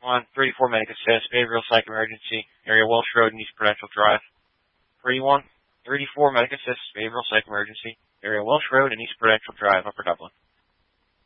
1, 3-4 Medic Assist, Behavioral Psych Emergency, area Welsh Road and East Prudential Drive. 3-1, 3-4 Medic Assist, Behavioral Psych Emergency, area Welsh Road and East Prudential Drive, Upper Dublin.